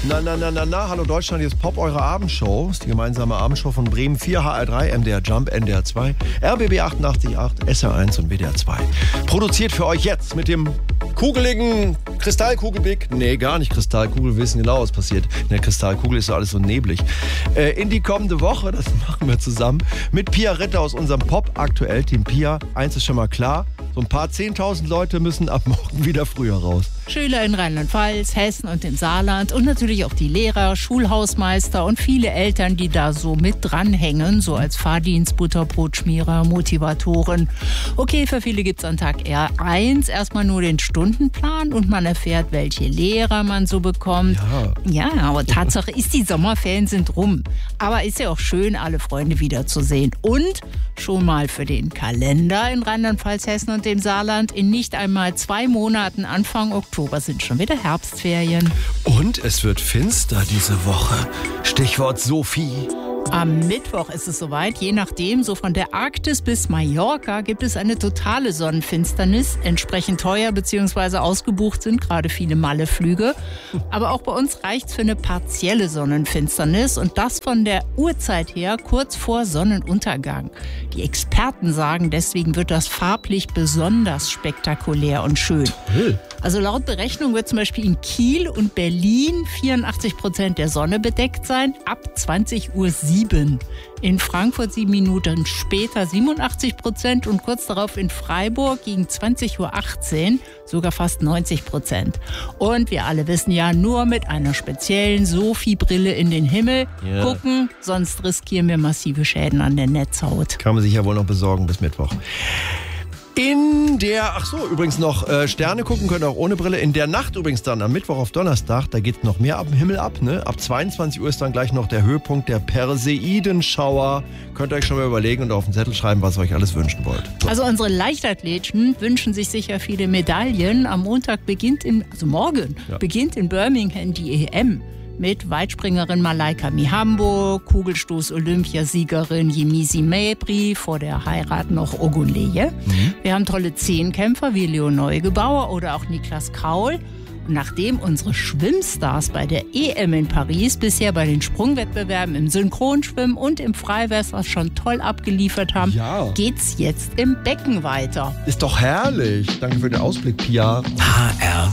Na, hallo Deutschland, hier ist Pop, eure Abendshow. Das ist die gemeinsame Abendshow von Bremen 4, HR3, MDR Jump, NDR 2, RBB 88.8, SR1 und WDR 2. Produziert für euch jetzt mit dem kugeligen Kristallkugelblick. Nee, gar nicht Kristallkugel, wir wissen genau, was passiert. In der Kristallkugel ist so alles so neblig. In die kommende Woche, das machen wir zusammen, mit Pia Ritter aus unserem Pop-Aktuell-Team. Pia, eins ist schon mal klar, so ein paar 10.000 Leute müssen ab morgen wieder früher raus. Schüler in Rheinland-Pfalz, Hessen und im Saarland und natürlich auch die Lehrer, Schulhausmeister und viele Eltern, die da so mit dranhängen, so als Fahrdienst, Butterbrotschmierer, Motivatoren. Okay, für viele gibt's an Tag R1 erstmal nur den Stundenplan und man erfährt, welche Lehrer man so bekommt. Ja, aber Tatsache ist, die Sommerferien sind rum. Aber ist ja auch schön, alle Freunde wiederzusehen. Und schon mal für den Kalender in Rheinland-Pfalz, Hessen und dem Saarland in nicht einmal 2 Monaten, Anfang Oktober, sind schon wieder Herbstferien. Und es wird finster diese Woche. Stichwort Sophie. Am Mittwoch ist es soweit, je nachdem, so von der Arktis bis Mallorca gibt es eine totale Sonnenfinsternis. Entsprechend teuer bzw. ausgebucht sind gerade viele Malle-Flüge. Aber auch bei uns reicht's für eine partielle Sonnenfinsternis und das von der Uhrzeit her kurz vor Sonnenuntergang. Die Experten sagen, deswegen wird das farblich besonders spektakulär und schön. Also laut Berechnung wird zum Beispiel in Kiel und Berlin 84% der Sonne bedeckt sein, ab 20:07 Uhr. In Frankfurt 7 Minuten später 87% und kurz darauf in Freiburg gegen 20:18 Uhr sogar fast 90%. Und wir alle wissen ja, nur mit einer speziellen Sophie-Brille in den Himmel gucken, sonst riskieren wir massive Schäden an der Netzhaut. Kann man sich ja wohl noch besorgen bis Mittwoch. Übrigens noch Sterne gucken könnt ihr auch ohne Brille. In der Nacht übrigens dann, am Mittwoch auf Donnerstag, da geht noch mehr ab dem Himmel ab. Ne? Ab 22 Uhr ist dann gleich noch der Höhepunkt der Perseidenschauer. Könnt ihr euch schon mal überlegen und auf den Zettel schreiben, was ihr euch alles wünschen wollt. So. Also unsere Leichtathleten wünschen sich sicher viele Medaillen. Am Montag morgen beginnt in Birmingham die EM. Mit Weitspringerin Malaika Mihambo, Kugelstoß-Olympiasiegerin Yemisi Mabry, vor der Heirat noch Ogunleye. Wir haben tolle Zehnkämpfer wie Leo Neugebauer oder auch Niklas Kraul. Und nachdem unsere Schwimmstars bei der EM in Paris bisher bei den Sprungwettbewerben im Synchronschwimmen und im Freiwasser schon toll abgeliefert haben, geht's jetzt im Becken weiter. Ist doch herrlich. Danke für den Ausblick, Pia. HR